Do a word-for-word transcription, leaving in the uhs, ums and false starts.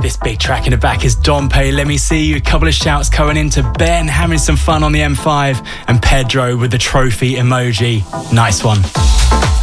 this big track in the back is Dompe, Let Me See You. A couple of shouts going into Ben having some fun on the M five and Pedro with the trophy emoji. Nice one.